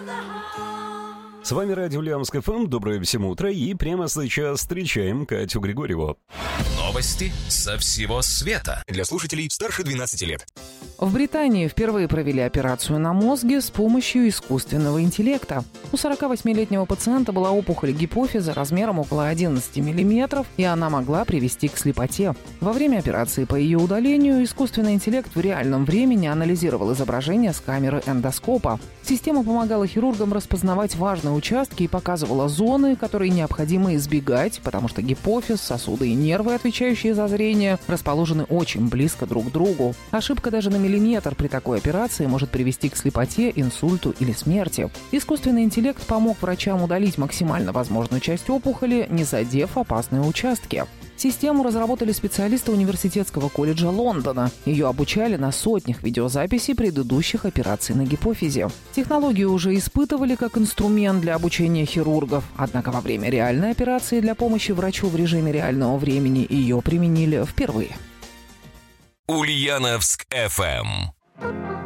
С вами радио Ульяновск ФМ. Доброе всем утро. И прямо сейчас встречаем Катю Григорьеву. Новости со всего света. Для слушателей старше 12 лет. В Британии впервые провели операцию на мозге с помощью искусственного интеллекта. У 48-летнего пациента была опухоль гипофиза размером около 11 мм, и она могла привести к слепоте. Во время операции по ее удалению искусственный интеллект в реальном времени анализировал изображение с камеры эндоскопа. Система помогала хирургам распознавать важные участки и показывала зоны, которые необходимо избегать, потому что гипофиз, сосуды и нервы, отвечающие за зрение, расположены очень близко друг к другу. Ошибка даже на миллиметр при такой операции может привести к слепоте, инсульту или смерти. Искусственный интеллект помог врачам удалить максимально возможную часть опухоли, не задев опасные участки. Систему разработали специалисты Университетского колледжа Лондона. Ее обучали на сотнях видеозаписей предыдущих операций на гипофизе. Технологию уже испытывали как инструмент для обучения хирургов. Однако во время реальной операции для помощи врачу в режиме реального времени ее применили впервые. Ульяновск ФМ.